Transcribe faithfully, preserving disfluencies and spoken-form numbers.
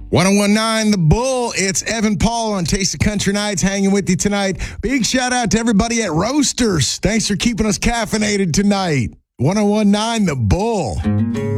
ten nineteen The Bull. It's Evan Paul on Taste of Country Nights hanging with you tonight. Big shout out to everybody at Roasters. Thanks for keeping us caffeinated tonight. ten nineteen The Bull.